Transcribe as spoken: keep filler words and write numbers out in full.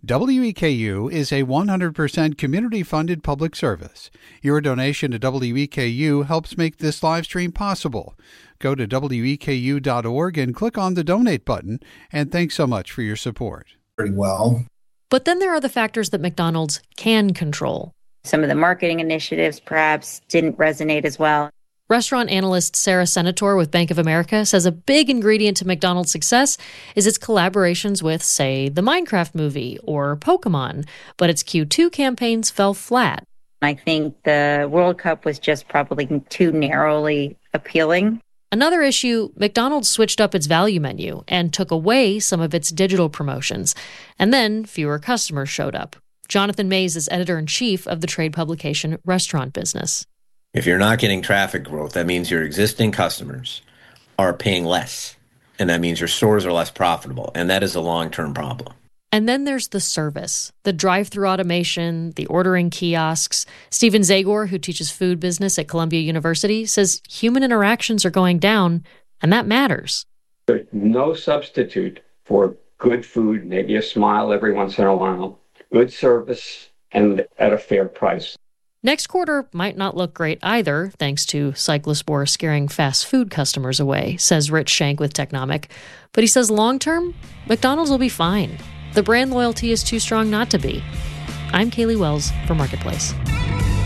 W E K U is a one hundred percent community-funded public service. Your donation to W E K U helps make this live stream possible. Go to W E K U dot org and click on the donate button, and thanks so much for your support. Pretty well. But then there are the factors that McDonald's can control. Some of the marketing initiatives perhaps didn't resonate as well. Restaurant analyst Sarah Senator with Bank of America says a big ingredient to McDonald's success is its collaborations with, say, the Minecraft movie or Pokemon, but its Q two campaigns fell flat. I think the World Cup was just probably too narrowly appealing. Another issue, McDonald's switched up its value menu and took away some of its digital promotions, and then fewer customers showed up. Jonathan Mays is editor-in-chief of the trade publication Restaurant Business. If you're not getting traffic growth, that means your existing customers are paying less, and that means your stores are less profitable, and that is a long-term problem. And then there's the service, the drive-through automation, the ordering kiosks. Steven Zagor, who teaches food business at Columbia University, says human interactions are going down, and that matters. There's no substitute for good food, maybe a smile every once in a while, good service, and at a fair price. Next quarter might not look great either, thanks to cyclospore scaring fast food customers away, says Rich Shank with Technomic. But he says long-term, McDonald's will be fine. The brand loyalty is too strong not to be. I'm Kaylee Wells for Marketplace.